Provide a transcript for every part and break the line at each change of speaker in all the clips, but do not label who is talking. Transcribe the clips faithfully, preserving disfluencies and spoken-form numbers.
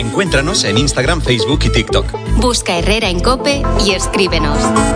Encuéntranos en Instagram, Facebook y TikTok.
Busca Herrera en COPE y escríbenos.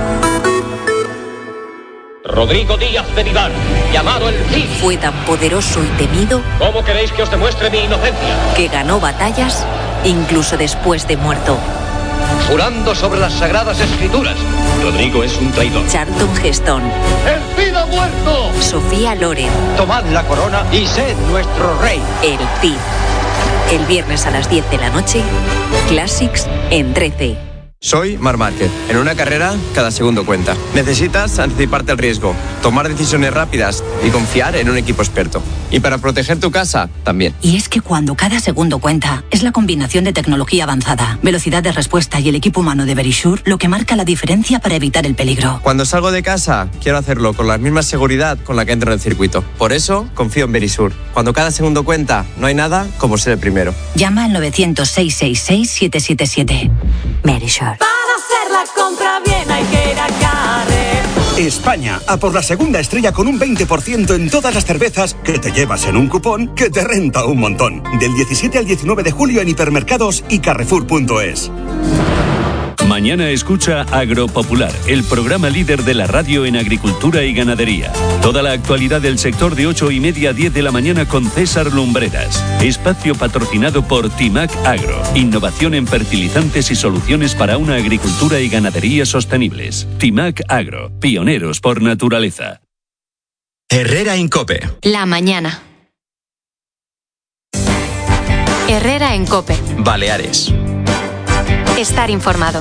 Rodrigo Díaz de Vivar, llamado el Cid.
Fue tan poderoso y temido.
¿Cómo queréis que os demuestre mi inocencia?
Que ganó batallas incluso después de muerto.
Jurando sobre las sagradas escrituras. Rodrigo es un traidor.
Charlton Heston.
¡El Cid ha muerto!
Sofía Loren.
Tomad la corona y sed nuestro rey.
El Cid. El viernes a las diez de la noche, Classics en trece.
Soy Marc Márquez. En una carrera, cada segundo cuenta. Necesitas anticiparte al riesgo, tomar decisiones rápidas y confiar en un equipo experto. Y para proteger tu casa, también.
Y es que cuando cada segundo cuenta, es la combinación de tecnología avanzada, velocidad de respuesta y el equipo humano de Verisure lo que marca la diferencia para evitar el peligro.
Cuando salgo de casa, quiero hacerlo con la misma seguridad con la que entro en el circuito. Por eso, confío en Verisure. Cuando cada segundo cuenta, no hay nada como ser el primero.
Llama al nueve cero cero, seis seis seis, siete siete siete. Verisure.
Para hacer la compra bien hay que ir a Carrefour.
España, a por la segunda estrella con un veinte por ciento en todas las cervezas que te llevas en un cupón que te renta un montón. Del diecisiete al diecinueve de julio en hipermercados y carrefour punto es.
Mañana escucha Agropopular, el programa líder de la radio en agricultura y ganadería. Toda la actualidad del sector de ocho y media a diez de la mañana con César Lumbreras. Espacio patrocinado por Timac Agro. Innovación en fertilizantes y soluciones para una agricultura y ganadería sostenibles. Timac Agro, pioneros por naturaleza.
Herrera en COPE.
La mañana. Herrera en COPE.
Baleares.
Estar informado.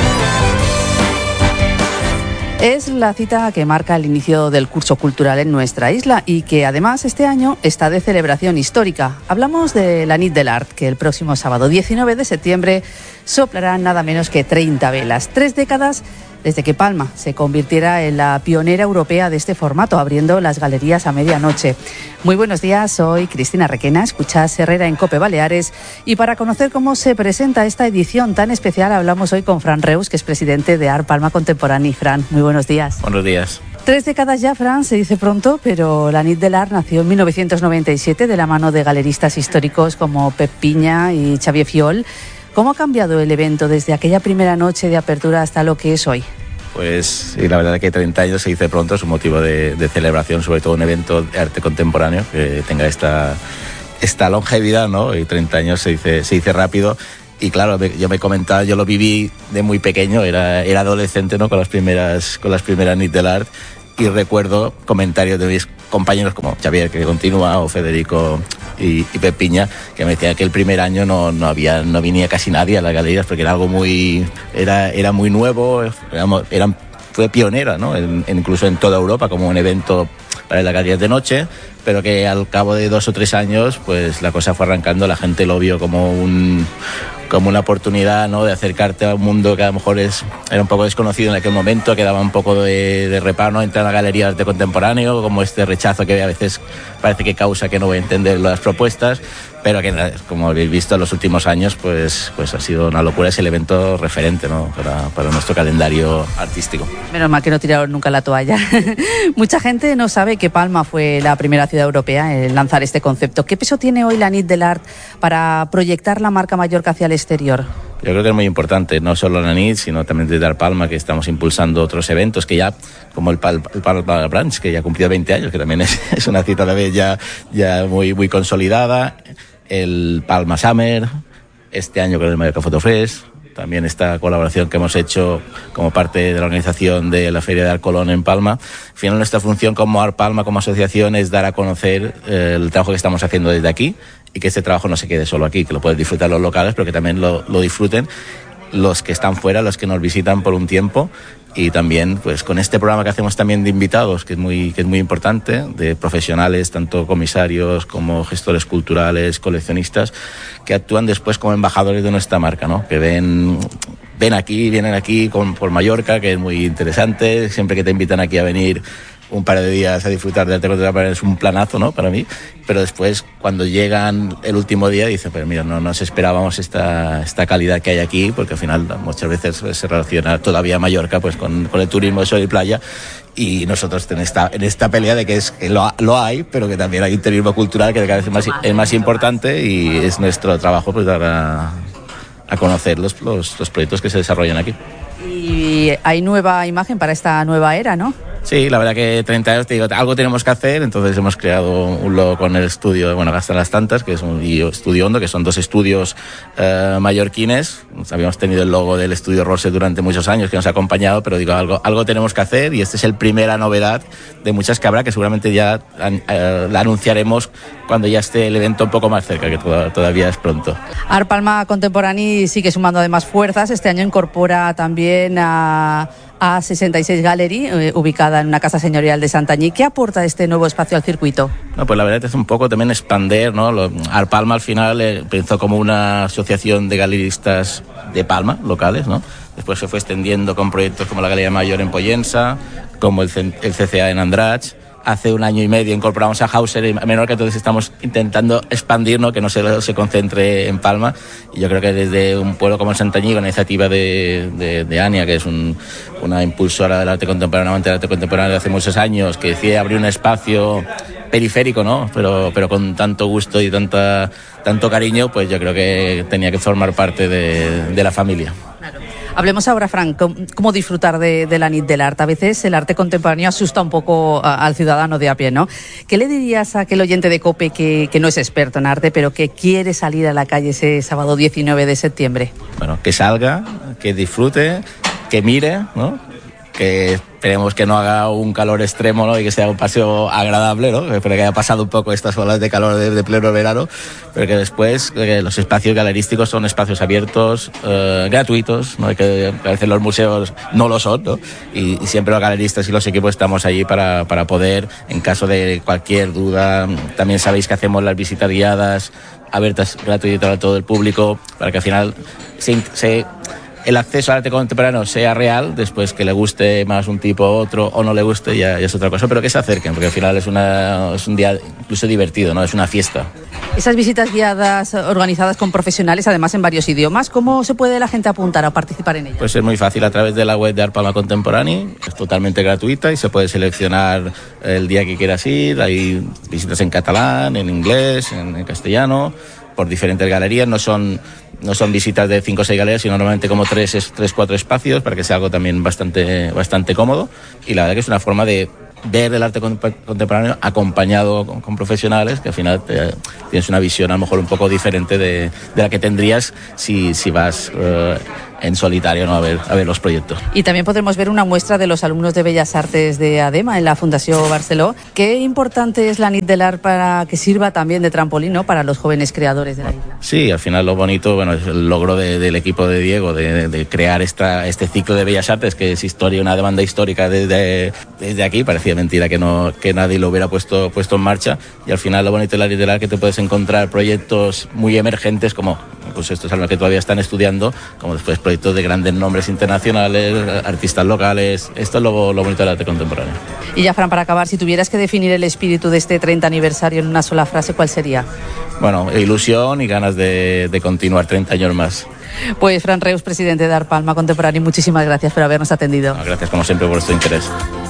Es la cita que marca el inicio del curso cultural en nuestra isla y que además este año está de celebración histórica. Hablamos de la Nit de l'Art, que el próximo sábado diecinueve de septiembre soplarán nada menos que treinta velas. Tres décadas desde que Palma se convirtiera en la pionera europea de este formato, abriendo las galerías a medianoche. Muy buenos días, soy Cristina Requena, escuchas Herrera en COPE Baleares, y para conocer cómo se presenta esta edición tan especial hablamos hoy con Fran Reus, que es presidente de Art Palma Contemporánea. Fran, muy buenos días.
Buenos días.
Tres décadas ya, Fran, se dice pronto, pero la Nit de l'Art nació en mil novecientos noventa y siete de la mano de galeristas históricos como Pep Piña y Xavier Fiol. ¿Cómo ha cambiado el evento desde aquella primera noche de apertura hasta lo que es hoy?
Pues sí, la verdad es que treinta años se dice pronto, es un motivo de, de celebración, sobre todo un evento de arte contemporáneo que tenga esta, esta longevidad, ¿no? Y treinta años se dice, se dice rápido. Y claro, yo me comentaba, yo lo viví de muy pequeño, era, era adolescente, ¿no? Con las primeras, con las primeras Nit de l'Art, y recuerdo comentarios de mis compañeros como Xavier, que continúa, o Federico y, y Pep Piña, que me decían que el primer año no, no había, no venía casi nadie a las galerías porque era algo muy, era, era muy nuevo, éramos, eran, fue pionera, ¿no? En, incluso en toda Europa como un evento para las galerías de noche, pero que al cabo de dos o tres años, pues la cosa fue arrancando, la gente lo vio como un como una oportunidad, ¿no? De acercarte a un mundo que a lo mejor es, era un poco desconocido en aquel momento, que daba un poco de, de reparo, ¿no? Entrar a galerías de contemporáneo, como este rechazo que a veces parece que causa que no voy a entender las propuestas, pero que, como habéis visto en los últimos años, pues, pues ha sido una locura, es el evento referente, ¿no? para, para nuestro calendario artístico.
Menos mal que no tiraron nunca la toalla. Mucha gente no sabe que Palma fue la primera ciudad europea en lanzar este concepto. ¿Qué peso tiene hoy la Nit de l'Art para proyectar la marca Mallorca hacia el exterior?
Yo creo que es muy importante, no solo la Nit, sino también desde Art Palma, que estamos impulsando otros eventos que ya, como el, Pal, el Palma Brunch, que ya ha cumplido veinte años, que también es, es una cita a la vez ya, ya muy, muy consolidada, el Palma Summer, este año con el Mallorca Photo Fest, también esta colaboración que hemos hecho como parte de la organización de la Feria de Art Colón en Palma. Al final, nuestra función como Art Palma, como asociación, es dar a conocer eh, el trabajo que estamos haciendo desde aquí, y que este trabajo no se quede solo aquí, que lo pueden disfrutar los locales, pero que también lo, lo disfruten los que están fuera, los que nos visitan por un tiempo. Y también, pues, con este programa que hacemos también de invitados, que es muy, que es muy importante, de profesionales, tanto comisarios como gestores culturales, coleccionistas, que actúan después como embajadores de nuestra marca, ¿no? Que ven, ven aquí, vienen aquí con, por Mallorca, que es muy interesante. Siempre que te invitan aquí a venir un par de días a disfrutar de arte contemporáneo es un planazo, ¿no? Para mí. Pero después, cuando llegan el último día, dicen, pero mira, no nos esperábamos esta, esta calidad que hay aquí, porque al final muchas veces se relaciona todavía Mallorca pues con, con el turismo de sol y playa, y nosotros en esta, en esta pelea de que, es, que lo, lo hay, pero que también hay un turismo cultural que cada vez es más, es más importante y es nuestro trabajo pues dar a, a conocer los, los, los proyectos que se desarrollan aquí.
Y hay nueva imagen para esta nueva era, ¿no?
Sí, la verdad que treinta años, te digo, algo tenemos que hacer, entonces hemos creado un logo con el estudio, bueno, Hasta las Tantas, que es un y Estudio Hondo, que son dos estudios eh, mallorquines. Habíamos tenido el logo del Estudio Rose durante muchos años, que nos ha acompañado, pero digo, algo, algo tenemos que hacer y esta es el primera novedad de muchas que habrá, que seguramente ya eh, la anunciaremos cuando ya esté el evento un poco más cerca, que to- todavía es pronto.
Art Palma Contemporani sigue sumando además fuerzas. Este año incorpora también a A sesenta y seis Gallery, eh, ubicada en una casa señorial de Santanyí. ¿Qué aporta este nuevo espacio al circuito?
No, pues la verdad es un poco también expander, ¿no? Lo, Art Palma al final eh, empezó como una asociación de galeristas de Palma, locales, ¿no? Después se fue extendiendo con proyectos como la Galería Mayor en Pollensa, como el, C- el C C A en Andratx. Hace un año y medio incorporamos a Hauser y Menorca, entonces estamos intentando expandir, ¿no? Que no se, se concentre en Palma. Y yo creo que desde un pueblo como Santanyí, con la iniciativa de, de, de Ania, que es un, una impulsora del arte contemporáneo, amante del arte contemporáneo de hace muchos años, que decide abrir un espacio periférico, ¿no? Pero, pero con tanto gusto y tanta, tanto cariño, pues yo creo que tenía que formar parte de, de la familia.
Hablemos ahora, Fran, cómo disfrutar de, de la Nit del Art. A veces el arte contemporáneo asusta un poco a, al ciudadano de a pie, ¿no? ¿Qué le dirías a aquel oyente de COPE que, que no es experto en arte, pero que quiere salir a la calle ese sábado diecinueve de septiembre?
Bueno, que salga, que disfrute, que mire, ¿no? Que esperemos que no haga un calor extremo, ¿no? Y que sea un paseo agradable, ¿no? Espero que haya pasado un poco estas olas de calor de, de pleno verano, pero que después que los espacios galerísticos son espacios abiertos, eh, gratuitos, ¿no? Que a veces los museos no lo son, ¿no? Y, y siempre los galeristas y los equipos estamos allí para, para poder, en caso de cualquier duda, también sabéis que hacemos las visitas guiadas, abiertas, gratuitas a todo el público, para que al final se... se el acceso al arte contemporáneo sea real, después que le guste más un tipo u otro o no le guste ya, ya es otra cosa, pero que se acerquen, porque al final es, una, es un día incluso divertido, ¿no? Es una fiesta.
Esas visitas guiadas organizadas con profesionales, además en varios idiomas, ¿cómo se puede la gente apuntar a participar en ellas?
Pues es muy fácil a través de la web de Art Palma Contemporani, es totalmente gratuita y se puede seleccionar el día que quieras ir. Hay visitas en catalán, en inglés, en, en castellano, por diferentes galerías. No son, no son visitas de cinco o seis galerías, sino normalmente como tres, tres, cuatro espacios, para que sea algo también bastante, bastante cómodo. Y la verdad que es una forma de ver el arte contemporáneo acompañado con, con profesionales, que al final te, tienes una visión a lo mejor un poco diferente de, de la que tendrías si, si vas uh, en solitario, ¿no? a, ver, a ver los proyectos.
Y también podremos ver una muestra de los alumnos de Bellas Artes de ADEMA en la Fundación Barceló. Qué importante es la Nit del Art para que sirva también de trampolín, ¿no? Para los jóvenes creadores de la isla.
Sí, al final lo bonito, bueno, es el logro de, del equipo de Diego de, de crear esta, este ciclo de Bellas Artes, que es historia, una demanda histórica desde, desde aquí. Parecía mentira que no que nadie lo hubiera puesto, puesto en marcha, y al final lo bonito de la Nit del Art es que te puedes encontrar proyectos muy emergentes como pues estos alumnos que todavía están estudiando, como después proyectos de grandes nombres internacionales, artistas locales. Esto es lo, lo bonito del arte contemporáneo.
Y ya, Fran, para acabar, si tuvieras que definir el espíritu de este treinta aniversario en una sola frase, ¿cuál sería?
Bueno, ilusión y ganas de, de continuar treinta años más.
Pues Fran Reus, presidente de Art Palma Contemporani, muchísimas gracias por habernos atendido.
No, gracias como siempre por vuestro interés.